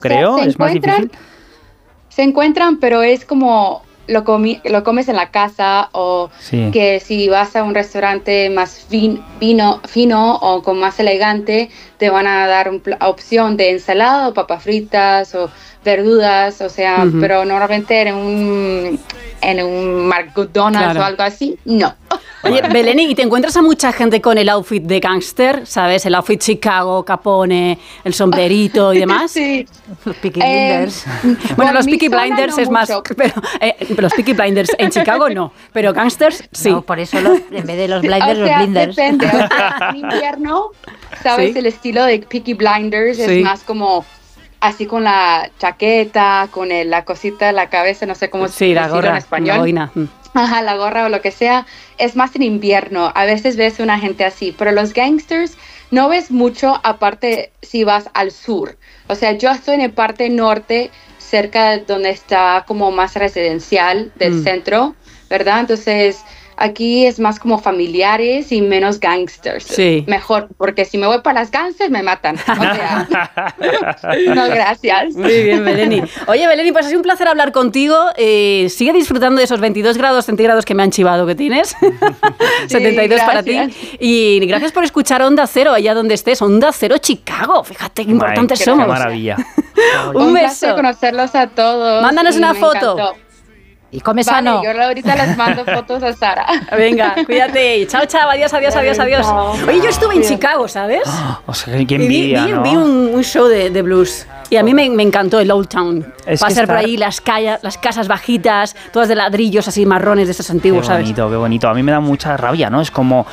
creo, es más difícil. Se encuentran, pero es como lo comes en la casa o que si vas a un restaurante más fino o con más elegante, te van a dar una opción de ensalada o papas fritas o verduras, o sea, pero normalmente en un McDonald's o algo así, no. Oye, Belén, ¿y te encuentras a mucha gente con el outfit de gángster? ¿Sabes? El outfit Chicago, Capone, el sombrerito y demás. Sí. Los Peaky Blinders. Bueno, los Peaky Blinders no es más... Pero los Peaky Blinders en Chicago no, pero gángsters sí. No, por eso en vez de los blinders, o sea, los blinders. Depende. O sea, en invierno, ¿sabes? El estilo de Peaky Blinders es más como... Así con la chaqueta, con la cosita de la cabeza, no sé cómo la gorra, en español. La boina. Ajá, la gorra o lo que sea. Es más en invierno. A veces ves una gente así. Pero los gangsters no ves mucho, aparte si vas al sur. O sea, yo estoy en el parte norte, cerca de donde está como más residencial del centro, ¿verdad? Entonces... Aquí es más como familiares y menos gangsters. Sí. Mejor, porque si me voy para las gangsters me matan. O sea, no, gracias. Muy bien, Belén. Oye, Belén, pues ha sido un placer hablar contigo. Sigue disfrutando de esos 22 grados centígrados que me han chivado que tienes. Sí, 72 gracias. Para ti. Y gracias por escuchar Onda Cero allá donde estés. Onda Cero Chicago. Fíjate qué importantes somos. Qué maravilla. Un beso. Conocerlos a todos. Mándanos una foto. Encantó. Y come sano. Yo ahorita les mando fotos a Sara. Venga, cuídate. Chao, chao. Adiós. Oye, yo estuve en Chicago, ¿sabes? O sea, qué envidia, ¿no? Vi un show de blues. Y a mí me encantó el Old Town. Pasar por ahí las casas bajitas, todas de ladrillos así marrones de esos antiguos, ¿sabes? Qué bonito. A mí me da mucha rabia, ¿no? Es como,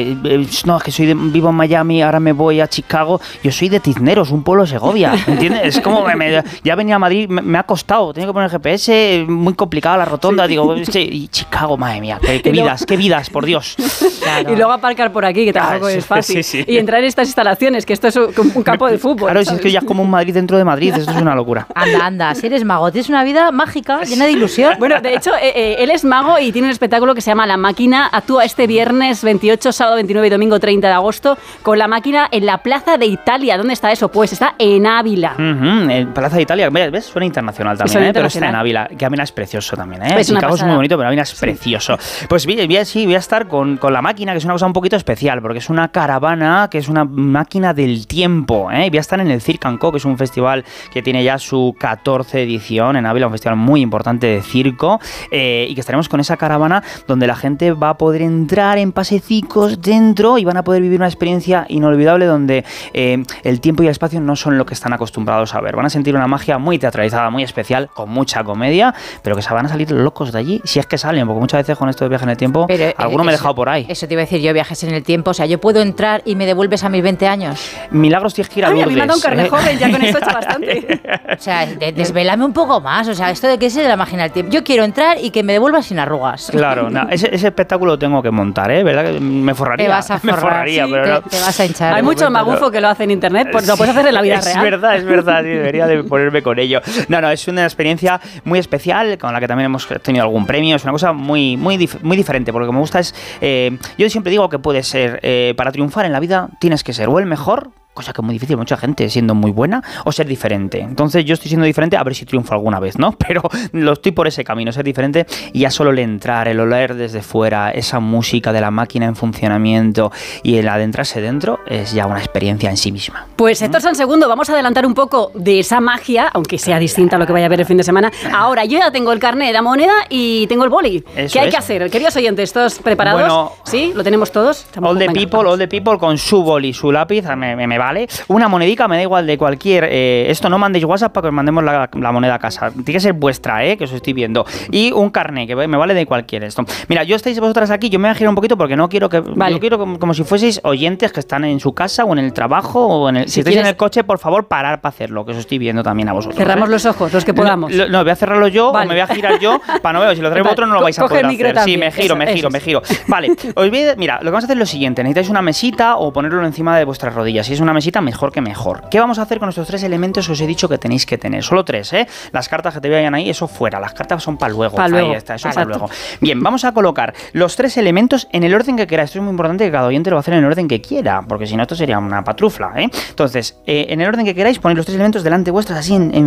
no, es que vivo en Miami, ahora me voy a Chicago. Yo soy de Tizneros, un pueblo de Segovia, ¿entiendes? Es como, ya venía a Madrid, me ha costado. Tenía que poner el GPS, muy complicada la rotonda. Digo, y Chicago, madre mía, qué vidas, por Dios. Claro. Y luego aparcar por aquí, que tampoco es fácil. Sí. Y entrar en estas instalaciones, que esto es un campo de fútbol. Claro, si es que ya es como un Madrid dentro de Madrid, esto es una locura. Anda, si eres mago, tienes una vida mágica, llena de ilusión. Bueno, de hecho, él es mago y tiene un espectáculo que se llama La Máquina. Actúa este viernes 28, sábado 29 y domingo 30 de agosto con La Máquina en la Plaza de Italia. ¿Dónde está eso? Pues está en Ávila. En Plaza de Italia, ¿ves? Suena internacional también, pero está en Ávila, que Ávila es precioso también, ¿eh? Chicago es muy bonito, pero Ávila es precioso. Pues voy a estar con La Máquina, que es una cosa un poquito especial, porque es una caravana, que es una máquina del tiempo, ¿eh? Voy a estar en el Circ & Co, que es un festival que tiene ya su 14 edición en Ávila, un festival muy importante de circo, y que estaremos con esa caravana donde la gente va a poder entrar en pasecicos dentro y van a poder vivir una experiencia inolvidable donde el tiempo y el espacio no son lo que están acostumbrados a ver. Van a sentir una magia muy teatralizada, muy especial, con mucha comedia, pero que se van a salir locos de allí, si es que salen, porque muchas veces con esto de viaje en el tiempo, alguno me he dejado por ahí. Eso te iba a decir yo, viajes en el tiempo, o sea, yo puedo entrar y me devuelves a mis 20 años. Milagros tienes que ir a Lourdes. A mí me ha dado un carne joven, ya con esto he hecho bastante. O sea, desvelame un poco más, o sea, esto de que es de la máquina del tiempo. Yo quiero entrar y que me devuelvas sin arrugas. Claro, no, ese espectáculo lo tengo que montar, ¿eh? ¿Verdad? Que me forraría. Te vas a forrar, me forraría, sí, pero no. Te vas a hinchar. Hay mucho magufo que lo hace en internet, pues lo puedes hacer en la vida real. Es verdad, sí, debería de ponerme con ello. No, es una experiencia muy especial, con la que también hemos tenido algún premio, es una cosa muy diferente, porque lo que me gusta es, yo siempre digo que puede ser, para triunfar en la vida tienes que ser o el mejor, cosa que es muy difícil, mucha gente siendo muy buena, o ser diferente. Entonces yo estoy siendo diferente, a ver si triunfo alguna vez, ¿no? Pero lo estoy por ese camino, ser diferente, y ya solo el entrar, el oler desde fuera, esa música de la máquina en funcionamiento y el adentrarse dentro es ya una experiencia en sí misma. Pues Héctor Sansegundo, vamos a adelantar un poco de esa magia, aunque sea distinta a lo que vaya a ver el fin de semana. Ahora, yo ya tengo el carnet, la moneda y tengo el boli. ¿Qué hay que hacer? Queridos oyentes, ¿todos preparados? Bueno, ¿sí? ¿Lo tenemos todos? All the people con su boli, su lápiz, me vale. Una monedica, me da igual de cualquier... esto no mandéis WhatsApp para que os mandemos la moneda a casa. Tiene que ser vuestra, que os estoy viendo. Y un carnet, que me vale de cualquier esto. Mira, yo estáis vosotras aquí, yo me voy a girar un poquito porque no quiero que... Vale. Yo quiero como si fueseis oyentes que están en su casa o en el trabajo o en el... Si estáis en el coche, por favor, parar para hacerlo, que os estoy viendo también a vosotros. Cerramos los ojos, los que podamos. No, voy a cerrarlo yo, o me voy a girar yo, para no ver. Si lo traigo otro no lo vais a poder hacer. También. Sí, me giro. Vale, mira, lo que vamos a hacer es lo siguiente. Necesitáis una mesita o ponerlo encima de vuestras rodillas. Si es una mesita, mejor que mejor. ¿Qué vamos a hacer con estos 3 elementos que os he dicho que tenéis que tener? Solo 3, ¿eh? Las cartas que te vayan ahí, eso fuera. Las cartas son para luego. Ahí está, eso para luego. Bien, vamos a colocar los 3 elementos en el orden que queráis. Esto es muy importante, que cada oyente lo va a hacer en el orden que quiera, porque si no esto sería una patrufla, ¿eh? Entonces, en el orden que queráis, ponéis los 3 elementos delante vuestras así en